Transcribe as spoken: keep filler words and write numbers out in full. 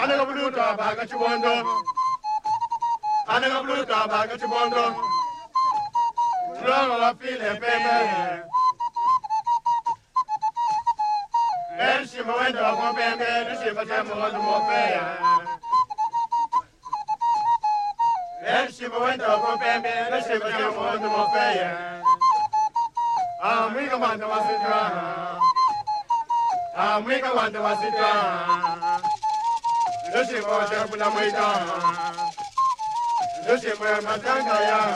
Ananga buluta baga chibondo. Ananga buluta baga chibondo. Longa wa file pembe. El shima wenda wa pembe, el shima chemo wa mopea. El shima wenda wa pembe, el shima chemo wa mopea. Ah, mwika wanda wasitra. Ah, mwika wanda wasitra. El shima wa chemo na mwita. El shima matanga ya.